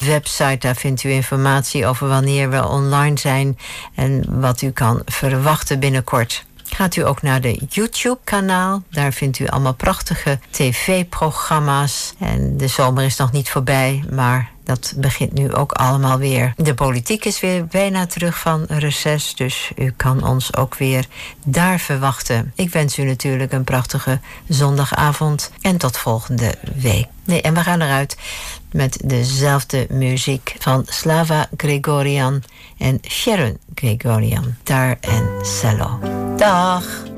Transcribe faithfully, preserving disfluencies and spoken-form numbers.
website. Daar vindt u informatie over wanneer we online zijn en wat u kan verwachten binnenkort. Gaat u ook naar de YouTube-kanaal. Daar vindt u allemaal prachtige tv-programma's. En de zomer is nog niet voorbij, maar dat begint nu ook allemaal weer. De politiek is weer bijna terug van reces, dus u kan ons ook weer daar verwachten. Ik wens u natuurlijk een prachtige zondagavond en tot volgende week. Nee, en we gaan eruit met dezelfde muziek van Slava Grigorian en Sharon Grigorian. Dar en Salo. Dag!